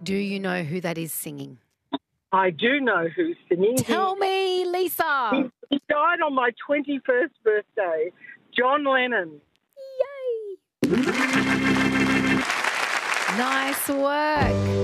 Do you know who that is singing? I do know who's singing. Tell me, Lisa. He died on my 21st birthday. John Lennon. Yay. Nice work.